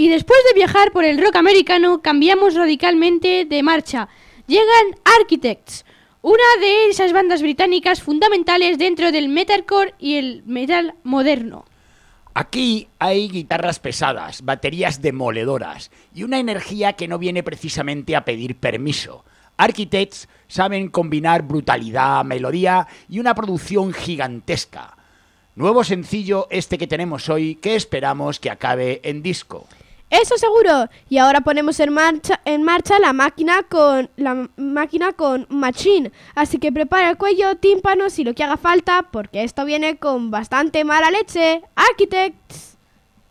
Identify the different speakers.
Speaker 1: Y después de viajar por el rock americano, cambiamos radicalmente de marcha. Llegan Architects, una de esas bandas británicas fundamentales dentro del metalcore y el metal moderno.
Speaker 2: Aquí hay guitarras pesadas, baterías demoledoras y una energía que no viene precisamente a pedir permiso. Architects saben combinar brutalidad, melodía y una producción gigantesca. Nuevo sencillo este que tenemos hoy, que esperamos que acabe en disco.
Speaker 3: Eso seguro. Y ahora ponemos en marcha la máquina con Machine. Así que prepara el cuello, tímpanos y lo que haga falta, porque esto viene con bastante mala leche. Architects.